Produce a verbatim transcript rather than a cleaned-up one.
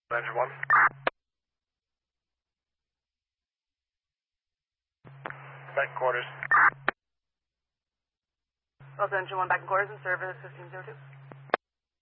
Engine one. Back quarters. Delta Engine one back in quarters in service fifteen zero two.